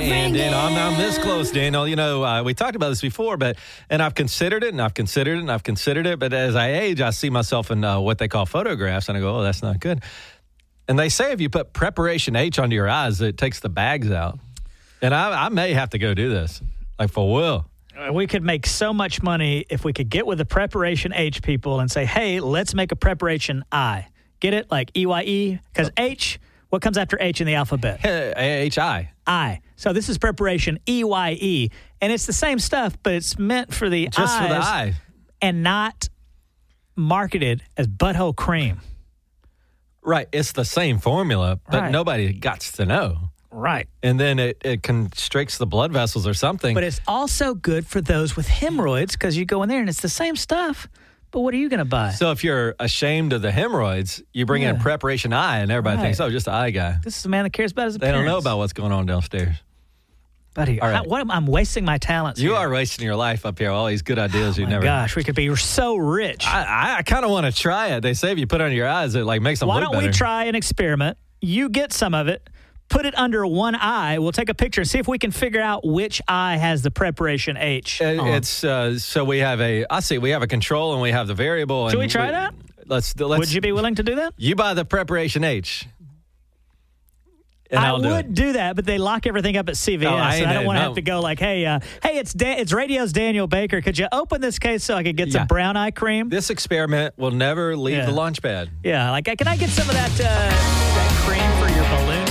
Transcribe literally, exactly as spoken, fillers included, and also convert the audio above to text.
And Daniel, I'm, I'm this close, Daniel. You know, uh, we talked about this before, but and I've considered it, and I've considered it, and I've considered it. But as I age, I see myself in uh, what they call photographs, and I go, oh, that's not good. And they say if you put Preparation H under your eyes, it takes the bags out. And I, I may have to go do this, like for Will. We could make so much money if we could get with the Preparation H people and say, hey, let's make a Preparation I. Get it? Like E Y E? Because H, what comes after H in the alphabet? H I. I. So this is Preparation E Y E. And it's the same stuff, but it's meant for the Just eyes for the eye. And not marketed as butthole cream. Right. It's the same formula, but Right. nobody got to know. Right. And then it, it constricts the blood vessels or something. But it's also good for those with hemorrhoids because you go in there and it's the same stuff. But what are you going to buy? So if you're ashamed of the hemorrhoids, you bring Yeah. in Preparation I, and everybody Right. thinks, oh, just the eye guy. This is a man that cares about his They appearance. don't know about what's going on downstairs. Buddy, All right. how, what am I'm wasting my talents You here. are wasting your life up here. All these good ideas you My never. gosh, we could be so rich. I, I, I kind of want to try it. They say if you put it under your eyes, it like makes them Why look don't better. we try an experiment? You get some of it, put it under one eye. We'll take a picture and see if we can figure out which eye has the Preparation H. It- on. It's uh, so we have a. I see. We have a control and we have the variable. Should and we try that? Let's. let's Would you be willing to do that? You buy the Preparation H. And I I'll do would it. do that, but they lock everything up at C V S, Oh, I and I ain't- don't want to no. have to go like, "Hey, uh, hey, it's Dan- it's Radio's Daniel Baker. Could you open this case so I could get some Yeah. brown eye cream?" This experiment will never leave Yeah. the launch pad. Yeah, like, can I get some of that uh, that cream for your balloon